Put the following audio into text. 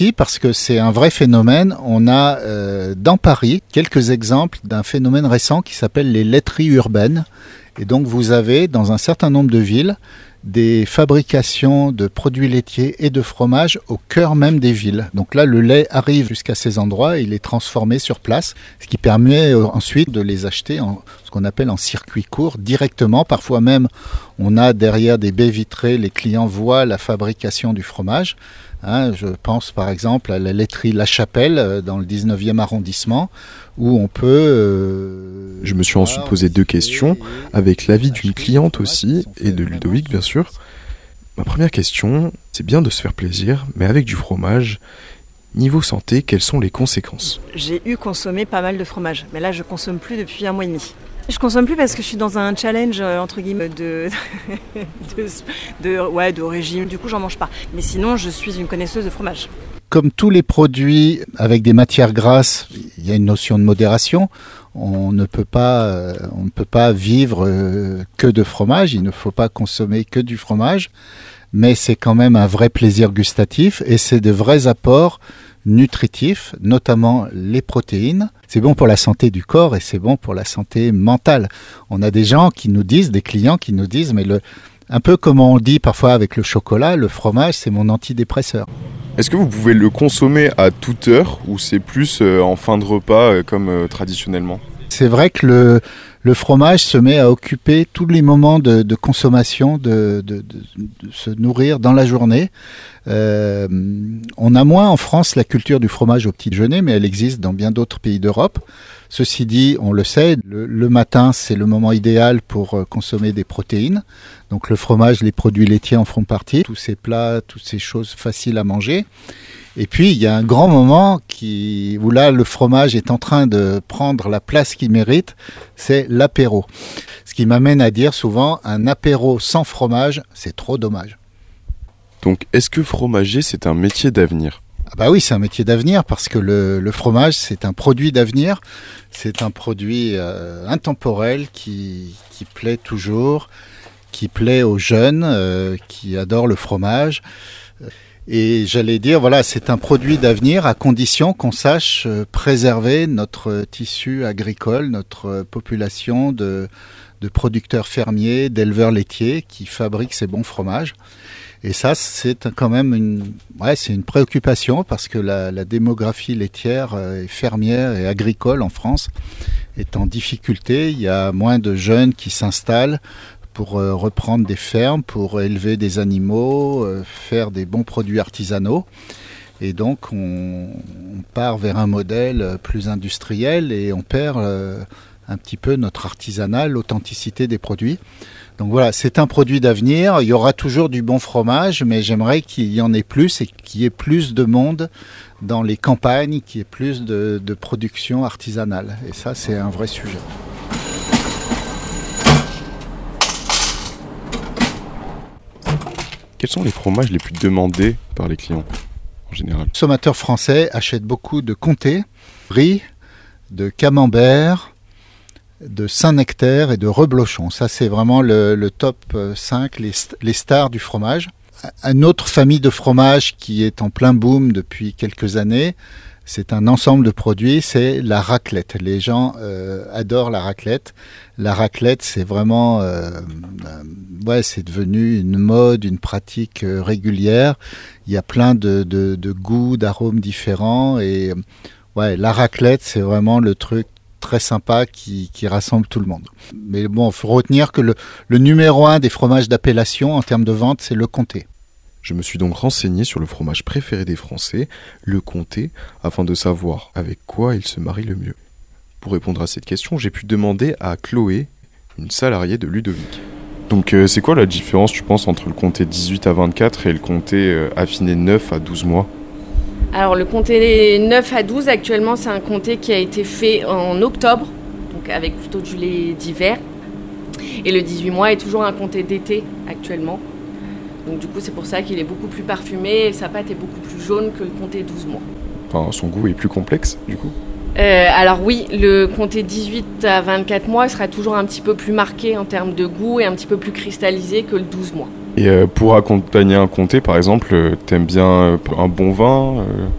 Oui, parce que c'est un vrai phénomène. On a dans Paris quelques exemples d'un phénomène récent qui s'appelle les laiteries urbaines. Et donc vous avez dans un certain nombre de villes des fabrications de produits laitiers et de fromage au cœur même des villes. Donc là, le lait arrive jusqu'à ces endroits, il est transformé sur place, ce qui permet ensuite de les acheter en ce qu'on appelle en circuit court directement. Parfois même, on a derrière des baies vitrées, les clients voient la fabrication du fromage. Je pense par exemple à la laiterie La Chapelle dans le 19e arrondissement où on peut... Je me suis ensuite posé 2 questions avec l'avis d'une cliente aussi et de Ludovic bien sûr. Ma première question, c'est bien de se faire plaisir, mais avec du fromage, niveau santé, quelles sont les conséquences ? J'ai consommé pas mal de fromage, mais là je consomme plus depuis 1 mois et demi. Je consomme plus parce que je suis dans un challenge entre guillemets de régime. Du coup, j'en mange pas. Mais sinon, je suis une connaisseuse de fromage. Comme tous les produits avec des matières grasses, il y a une notion de modération. On ne peut pas vivre que de fromage. Il ne faut pas consommer que du fromage. Mais c'est quand même un vrai plaisir gustatif et c'est de vrais apports nutritifs, notamment les protéines. C'est bon pour la santé du corps et c'est bon pour la santé mentale. On a des gens qui nous disent, des clients qui nous disent, mais un peu comme on dit parfois avec le chocolat, le fromage c'est mon antidépresseur. Est-ce que vous pouvez le consommer à toute heure ou c'est plus en fin de repas comme traditionnellement ? C'est vrai que le fromage se met à occuper tous les moments de consommation, de se nourrir dans la journée. On a moins en France la culture du fromage au petit déjeuner, mais elle existe dans bien d'autres pays d'Europe. Ceci dit, on le sait, le matin, c'est le moment idéal pour consommer des protéines. Donc le fromage, les produits laitiers en font partie. Tous ces plats, toutes ces choses faciles à manger. Et puis, il y a un grand moment où là, le fromage est en train de prendre la place qu'il mérite, c'est l'apéro. Ce qui m'amène à dire souvent, un apéro sans fromage, c'est trop dommage. Donc, est-ce que fromager, c'est un métier d'avenir ? Ah bah oui, c'est un métier d'avenir parce que le fromage, c'est un produit d'avenir. C'est un produit intemporel qui plaît toujours, qui plaît aux jeunes, qui adorent le fromage. Et j'allais dire, voilà, c'est un produit d'avenir à condition qu'on sache préserver notre tissu agricole, notre population de producteurs fermiers, d'éleveurs laitiers qui fabriquent ces bons fromages. Et ça, c'est quand même c'est une préoccupation parce que la démographie laitière et fermière et agricole en France est en difficulté. Il y a moins de jeunes qui s'installent pour reprendre des fermes, pour élever des animaux, faire des bons produits artisanaux. Et donc, on part vers un modèle plus industriel et on perd un petit peu notre artisanat, l'authenticité des produits. Donc voilà, c'est un produit d'avenir. Il y aura toujours du bon fromage, mais j'aimerais qu'il y en ait plus et qu'il y ait plus de monde dans les campagnes, qu'il y ait plus de production artisanale. Et ça, c'est un vrai sujet. Quels sont les fromages les plus demandés par les clients en général ? Les consommateurs français achètent beaucoup de comté, brie, de camembert, de Saint-Nectaire et de reblochon. Ça, c'est vraiment le top 5, les stars du fromage. Une autre famille de fromages qui est en plein boom depuis quelques années, c'est un ensemble de produits, c'est la raclette. Les gens adorent la raclette. La raclette, c'est vraiment... c'est devenu une mode, une pratique régulière. Il y a plein de goûts, d'arômes différents. Et la raclette, c'est vraiment le truc très sympa qui rassemble tout le monde. Mais bon, il faut retenir que le numéro 1 des fromages d'appellation en termes de vente, c'est le comté. Je me suis donc renseigné sur le fromage préféré des Français, le comté, afin de savoir avec quoi il se marie le mieux. Pour répondre à cette question, j'ai pu demander à Chloé, une salariée de Ludovic. Donc c'est quoi la différence, tu penses, entre le comté 18 à 24 et le comté affiné 9 à 12 mois ? Alors le comté 9 à 12, actuellement, c'est un comté qui a été fait en octobre, donc avec plutôt du lait d'hiver. Et le 18 mois est toujours un comté d'été actuellement. Donc du coup, c'est pour ça qu'il est beaucoup plus parfumé et sa pâte est beaucoup plus jaune que le comté 12 mois. Enfin, son goût est plus complexe, du coup ? Alors oui, le comté 18 à 24 mois sera toujours un petit peu plus marqué en termes de goût et un petit peu plus cristallisé que le 12 mois. Et pour accompagner un comté, par exemple, t'aimes bien un bon vin